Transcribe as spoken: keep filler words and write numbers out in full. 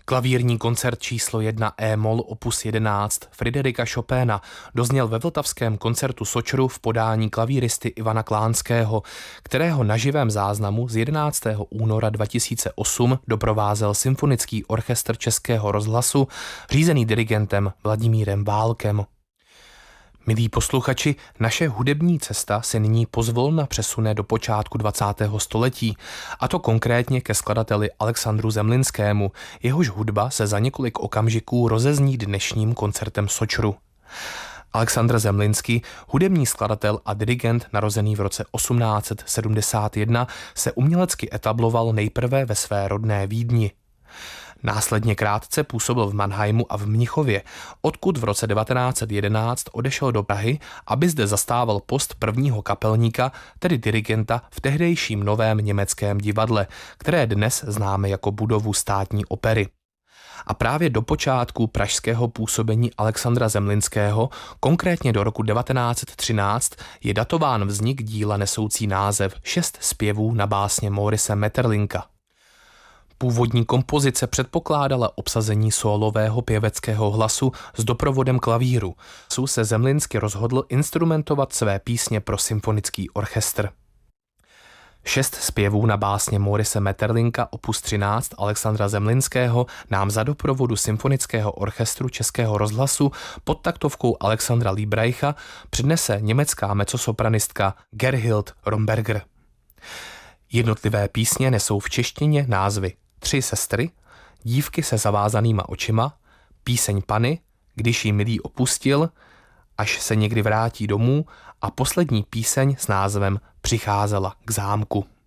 Klavírní koncert číslo jedna E-moll opus jedenáct Friderika Chopina dozněl ve vltavském koncertu Sočru v podání klavíristy Ivana Klánského, kterého na živém záznamu z jedenáctého února dva tisíce osm doprovázel Symfonický orchestr Českého rozhlasu, řízený dirigentem Vladimírem Válkem. Milí posluchači, naše hudební cesta se nyní pozvolna přesune do počátku dvacátého století, a to konkrétně ke skladateli Alexandru Zemlinskému, jehož hudba se za několik okamžiků rozezní dnešním koncertem Sočru. Alexandr Zemlinský, hudební skladatel a dirigent narozený v roce osmnáct set sedmdesát jedna, se umělecky etabloval nejprve ve své rodné Vídni. Následně krátce působil v Mannheimu a v Mnichově, odkud v roce devatenáct set jedenáct odešel do Prahy, aby zde zastával post prvního kapelníka, tedy dirigenta v tehdejším Novém německém divadle, které dnes známe jako budovu Státní opery. A právě do počátku pražského působení Alexandra Zemlinského, konkrétně do roku devatenáct set třináct, je datován vznik díla nesoucí název Šest zpěvů na básně Morise Maeterlinka. Původní kompozice předpokládala obsazení sólového pěveckého hlasu s doprovodem klavíru. Su se Zemlinsky rozhodl instrumentovat své písně pro symfonický orchestr. Šest zpěvů na básně Morise Maeterlinka opus třináct Alexandra Zemlinského nám za doprovodu Symfonického orchestru Českého rozhlasu pod taktovkou Alexandra Liebreicha přednese německá mezzosopranistka Gerhild Romberger. Jednotlivé písně nesou v češtině názvy Tři sestry, Dívky se zavázanýma očima, Píseň Panny, Když jí milý opustil, Až se někdy vrátí domů a poslední píseň s názvem Přicházela k zámku.